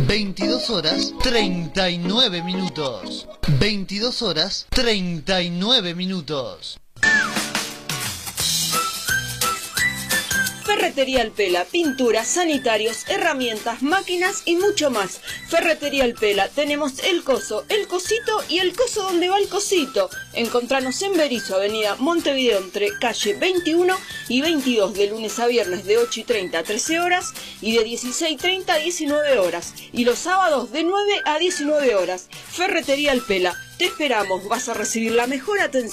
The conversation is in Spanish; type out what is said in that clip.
22 horas 39 minutos. 22 horas 39 minutos. Ferretería Alpela, pinturas, sanitarios, herramientas, máquinas y mucho más. Ferretería Alpela, tenemos el coso, el cosito y el coso donde va el cosito. Encontranos en Berisso, avenida Montevideo, entre calle 21 y 22, de lunes a viernes de 8:30 a 13 horas y de 16:30 a 19 horas. Y los sábados de 9 a 19 horas. Ferretería Alpela, te esperamos, vas a recibir la mejor atención.